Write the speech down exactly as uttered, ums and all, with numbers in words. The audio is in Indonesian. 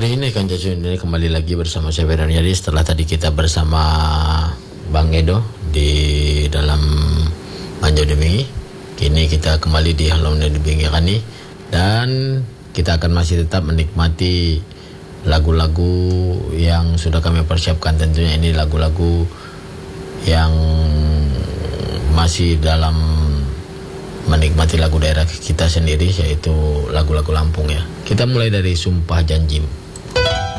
hari ini kan Jason ini kembali lagi bersama saya Ferdan Yadi. Setelah tadi kita bersama Bang Edo di dalam Manjo Demingi, kini kita kembali di Halong Demingi Kani, dan kita akan masih tetap menikmati lagu-lagu yang sudah kami persiapkan. Tentunya ini lagu-lagu yang masih dalam menikmati lagu daerah kita sendiri, yaitu lagu-lagu Lampung ya. Kita mulai dari Sumpah Janji.